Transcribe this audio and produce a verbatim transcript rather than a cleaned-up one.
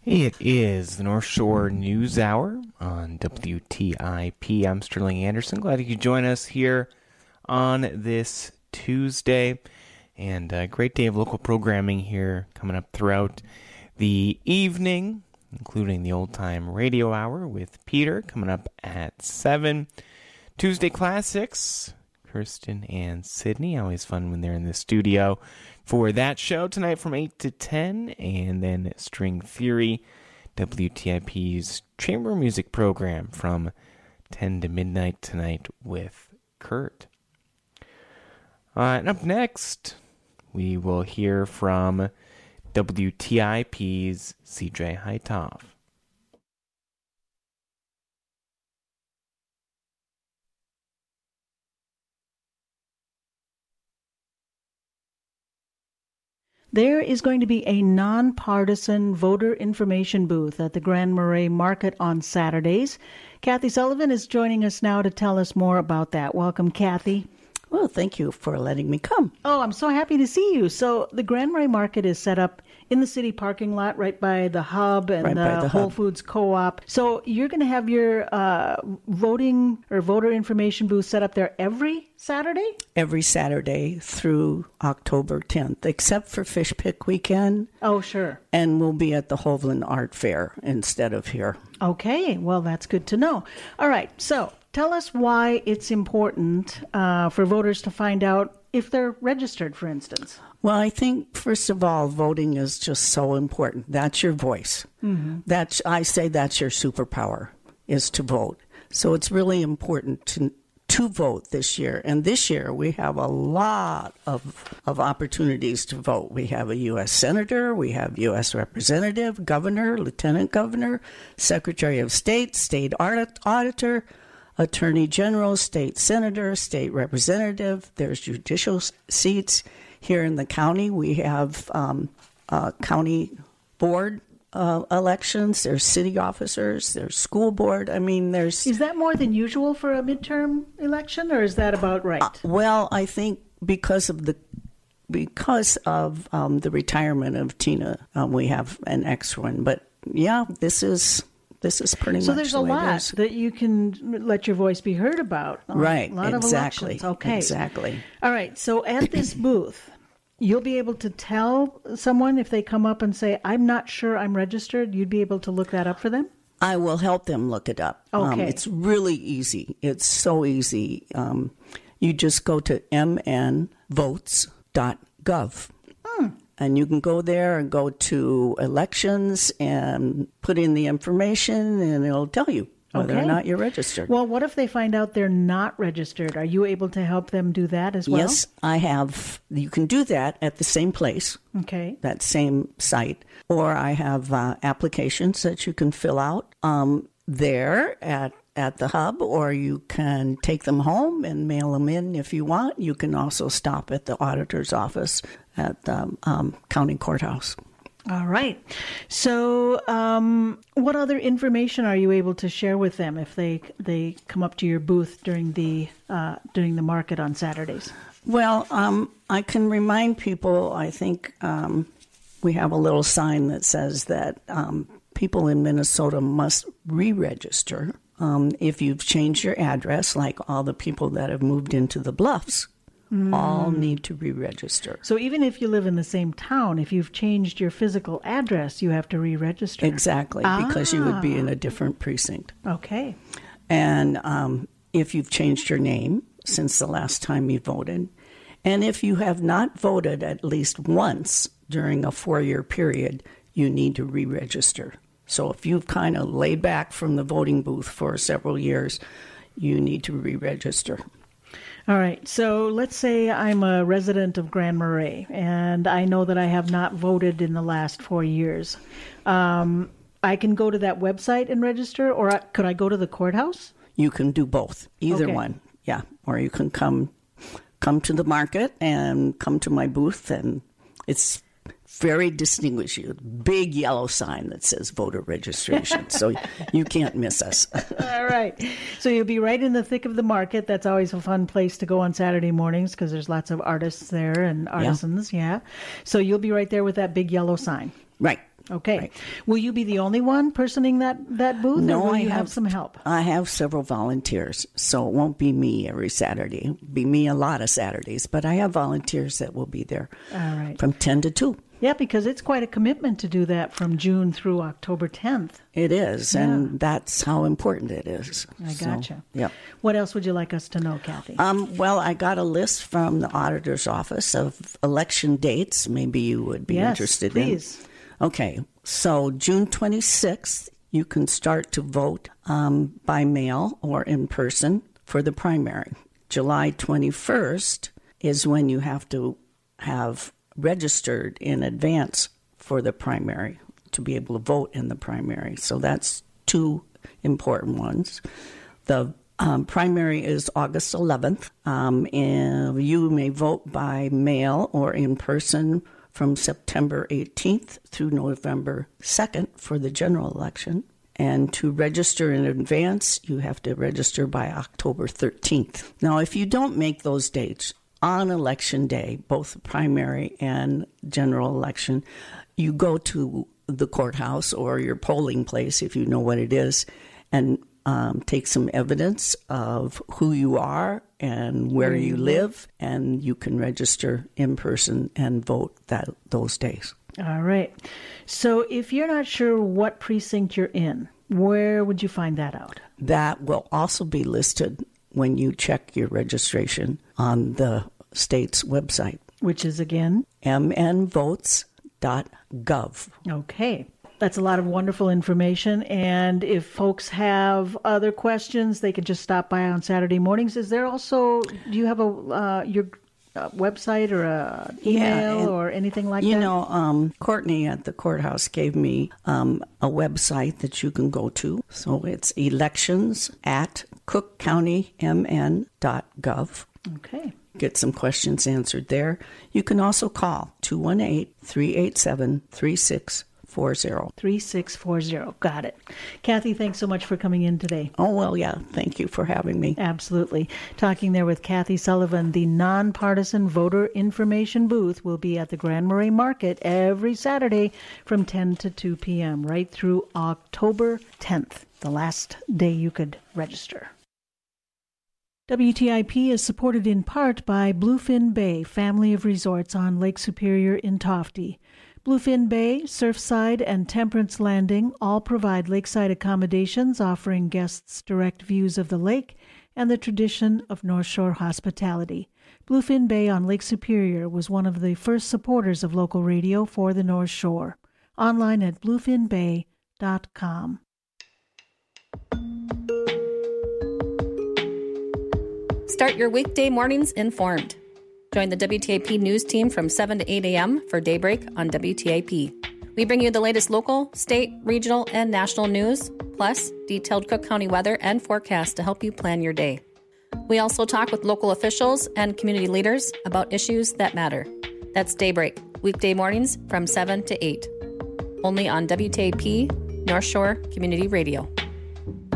It is the North Shore News Hour on W T I P. I'm Sterling Anderson. Glad you could join us here on this Tuesday. And a great day of local programming here coming up throughout the evening, including the Old Time Radio Hour with Peter coming up at seven. Tuesday Classics, Kirsten and Sydney. Always fun when they're in the studio for that show tonight from eight to ten. And then String Theory, W T I P's chamber music program from ten to midnight tonight with Kurt. Uh, and up next, we will hear from W T I P's C J Hytov. There is going to be a nonpartisan voter information booth at the Grand Marais Market on Saturdays. Kathy Sullivan is joining us now to tell us more about that. Welcome, Kathy. Well, thank you for letting me come. Oh, I'm so happy to see you. So the Grand Marais Market is set up in the city parking lot right by the Hub and right the, the Whole Hub. Foods Co-op. So you're going to have your uh, voting or voter information booth set up there every Saturday? Every Saturday through October tenth, except for Fish Pick Weekend. Oh, sure. And we'll be at the Hovland Art Fair instead of here. Okay, well, that's good to know. All right, so tell us why it's important uh, for voters to find out if they're registered, for instance. Well, I think, first of all, voting is just so important. That's your voice. Mm-hmm. That's I say that's your superpower, is to vote. So it's really important to to vote this year. And this year we have a lot of of opportunities to vote. We have a U S senator, we have U S representative, governor, lieutenant governor, secretary of state, state audit, auditor, attorney general, state senator, state representative. There's judicial seats. Here in the county, we have um, uh, county board uh, elections. There's city officers. There's school board. I mean, there's... Is that more than usual for a midterm election, or is that about right? Uh, well, I think because of the because of um, the retirement of Tina, um, we have an extra one. But yeah, this is... This is pretty so much there's the a way lot it is. that you can let your voice be heard about. Right, a lot exactly. Of elections. Okay, exactly. All right. So at this booth, you'll be able to tell someone if they come up and say, "I'm not sure I'm registered." You'd be able to look that up for them. I will help them look it up. Okay, um, it's really easy. It's so easy. Um, you just go to m n votes dot gov. Hmm. And you can go there and go to elections and put in the information, and it'll tell you whether okay. or not you're registered. Well, what if they find out they're not registered? Are you able to help them do that as well? Yes, I have. You can do that at the same place, okay, that same site. Or I have uh, applications that you can fill out um, there at at the hub, or you can take them home and mail them in if you want. You can also stop at the auditor's office at the um, county courthouse. All right. So um, what other information are you able to share with them if they they come up to your booth during the uh, during the market on Saturdays? Well, um, I can remind people, I think um, we have a little sign that says that um, people in Minnesota must re-register Um, if you've changed your address, like all the people that have moved into the Bluffs, mm. all need to re-register. So even if you live in the same town, if you've changed your physical address, you have to re-register. Exactly, ah. because you would be in a different precinct. Okay. And um, if you've changed your name since the last time you voted, and if you have not voted at least once during a four-year period, you need to re-register. So if you've kind of laid back from the voting booth for several years, you need to re-register. All right. So let's say I'm a resident of Grand Marais, and I know that I have not voted in the last four years. Um, I can go to that website and register, or I, could I go to the courthouse? You can do both, either okay. one, yeah. Or you can come come to the market and come to my booth, and it's very distinguished. Big yellow sign that says voter registration, so you can't miss us. All right. So you'll be right in the thick of the market. That's always a fun place to go on Saturday mornings because there's lots of artists there and artisans, yeah. yeah. So you'll be right there with that big yellow sign. Right. Okay. Right. Will you be the only one personing that, that booth, No, or will I you have, have some help? I have several volunteers, so it won't be me every Saturday. It'll be me a lot of Saturdays, but I have volunteers that will be there All right. from ten to two. Yeah, because it's quite a commitment to do that from June through October tenth. It is, Yeah. and that's how important it is. I So, gotcha. yep. What else would you like us to know, Kathy? Um, well, I got a list from the auditor's office of election dates. Maybe you would be yes, interested please. in. Okay, so June twenty-sixth, you can start to vote um, by mail or in person for the primary. July twenty-first is when you have to have registered in advance for the primary to be able to vote in the primary. So that's two important ones. The um, primary is August eleventh. Um, and you may vote by mail or in person from September eighteenth through November second for the general election. And to register in advance, you have to register by October thirteenth. Now, if you don't make those dates, on election day, both primary and general election, you go to the courthouse or your polling place, if you know what it is, and um, take some evidence of who you are and where you live, and you can register in person and vote that those days. All right. So if you're not sure what precinct you're in, where would you find that out? That will also be listed when you check your registration on the state's website. Which is, again? m n votes dot gov. Okay. That's a lot of wonderful information. And if folks have other questions, they can just stop by on Saturday mornings. Is there also, do you have a uh, your uh, website or a email Yeah, or anything like you that? You know, um, Courtney at the courthouse gave me um, a website that you can go to. So it's elections at cook county m n dot gov. Okay. Get some questions answered there. You can also call two one eight, three eight seven, three six four zero. three six four zero. Got it. Kathy, thanks so much for coming in today. Oh, well, yeah. Thank you for having me. Absolutely. Talking there with Kathy Sullivan. The nonpartisan voter information booth will be at the Grand Marais Market every Saturday from ten to two p.m. right through October tenth, the last day you could register. W T I P is supported in part by Bluefin Bay, family of resorts on Lake Superior in Tofty. Bluefin Bay, Surfside, and Temperance Landing all provide lakeside accommodations offering guests direct views of the lake and the tradition of North Shore hospitality. Bluefin Bay on Lake Superior was one of the first supporters of local radio for the North Shore. Online at bluefin bay dot com. Start your weekday mornings informed. Join the W T I P news team from seven to eight a.m. for Daybreak on W T I P. We bring you the latest local, state, regional, and national news, plus detailed Cook County weather and forecast to help you plan your day. We also talk with local officials and community leaders about issues that matter. That's Daybreak, weekday mornings from seven to eight. Only on W T I P, North Shore Community Radio.